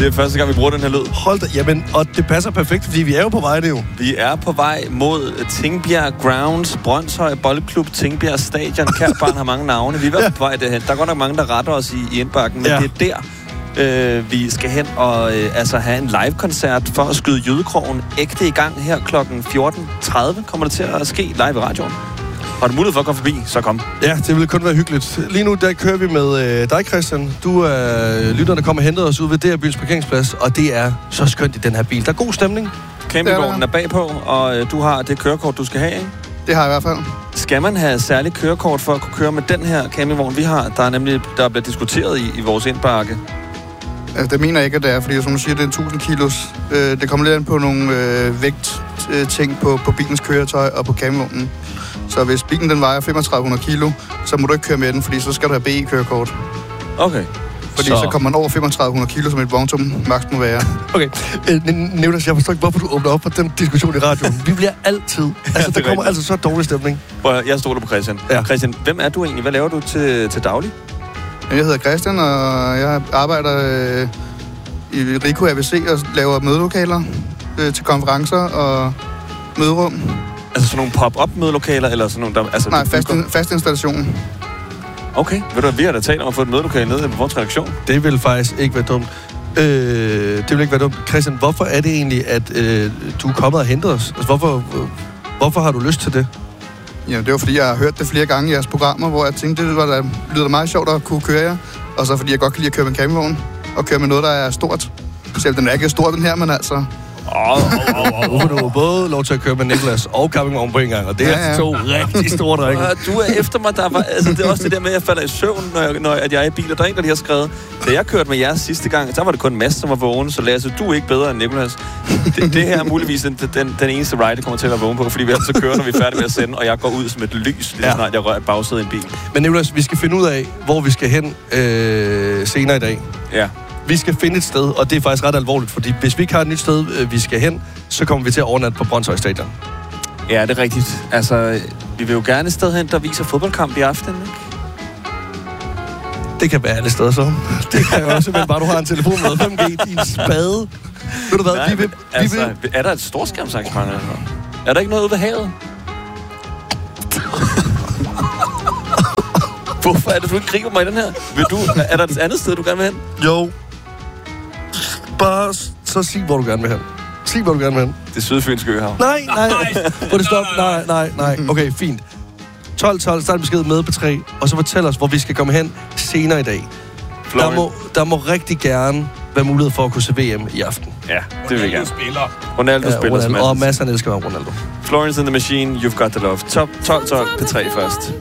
Det er første gang, vi bruger den her lyd. Hold da, jamen, og det passer perfekt, fordi vi er jo på vej, det jo. Vi er på vej mod Tingbjerg Grounds, Brønshøj Boldklub, Tingbjerg Stadion. Kært barn har mange navne. Vi er i hvert fald på vej derhen. Der er godt nok mange, der retter os i indbakken, men det er der, vi skal hen og have en live-koncert for at skyde Jydekrogen ægte i gang her klokken 14.30. Kommer det til at ske live i radioen. Har du mulighed for at komme forbi, så kom. Ja, det vil kun være hyggeligt. Lige nu, der kører vi med dig, Christian. Du er lytteren, der kommer og henter os ud ved DR Byens parkeringsplads, og det er så skønt i den her bil. Der er god stemning. Campingvognen er bagpå, og du har det kørekort, du skal have, ikke? Det har jeg i hvert fald. Skal man have særligt kørekort for at kunne køre med den her campingvogn, vi har? Der er blevet diskuteret i vores indbakke. Altså, det mener jeg ikke, at det er, fordi som du siger, det er 1000 kilos. Det kommer lidt an på nogle vægtting på bilens køretøj og på campingvognen. Så hvis bilen den vejer 3500 kilo, så må du ikke køre med den, fordi så skal du have BE-kørekort. Okay. Fordi så kommer man over 3500 kilo, som et vogntum maks må være. Okay. Nævnes, jeg forstår ikke, hvorfor du åbner op på den diskussion i radioen. Vi bliver altid... Altså, der kommer altid så dårlig stemning. Jeg stoler på Christian. Ja. Christian, hvem er du egentlig? Hvad laver du til daglig? Jeg hedder Christian, og jeg arbejder i Rico AVC og laver mødelokaler til konferencer og møderum. Altså sådan nogle pop-up mødelokaler, eller sådan nogle, der... Altså, nej, fast installation. Okay. Ved du, vi har da talt om at få et mødelokale nede på vores redaktion. Det vil faktisk ikke være dumt. Det vil ikke være dumt. Christian, hvorfor er det egentlig, at du er kommet og hentet os? Altså, hvorfor har du lyst til det? Ja, det var fordi, jeg har hørt det flere gange i jeres programmer, hvor jeg tænkte, det lyder da meget sjovt at kunne køre jer. Og så fordi jeg godt kan lide at køre med en campingvogn og køre med noget, der er stort. Selv den er ikke stor, den her, men altså... Du har både lov til at køre med Niklas og campingvogn på en gang, og det er to rigtig store drenge. Du er efter mig, det er også det der med, at jeg falder i søvn, når jeg er i bil, og der er en, der lige har skrevet. Da jeg kørte med jer sidste gang, så var det kun Mads, som var vågen, så Lasse, du er ikke bedre end Niklas. Det her er muligvis den eneste ride, der kommer til at være vågen på, fordi vi altså kører, når vi er færdige med at sende, og jeg går ud som et lys, lige snart jeg rører et bagsæde i en bil. Men Niklas, vi skal finde ud af, hvor vi skal hen senere i dag. Ja. Vi skal finde et sted, og det er faktisk ret alvorligt, fordi hvis vi ikke har et nyt sted, vi skal hen, så kommer vi til at overnatte på Brønshøj Stadion. Ja, det er rigtigt. Altså, vi vil jo gerne et sted hen, der viser fodboldkamp i aften, ikke? Det kan være alle steder så. Det kan jo også, men bare du har en telefon med 5G, din spade. Ved du hvad, nej, vi vil... Er der et storskærmsarrangement eller noget? Er der ikke noget ude ved havet? Hvorfor er det, du ikke griber mig i den her? Er der et andet sted, du gerne vil hen? Jo. Bare så sig, hvor du gerne vil hen. Sig, hvor du gerne vil hen. Det sydfynske øhav. Nej. Må det stoppe? Nej. Okay, fint. 12, start besked med på 3, og så fortæl os, hvor vi skal komme hen senere i dag. Der må rigtig gerne være mulighed for at kunne se VM i aften. Ja, det vil jeg gerne. Ronaldo spiller. Og Mads, han elsker Ronaldo. Florence and the Machine, You've Got the Love. Top 12 P3 først.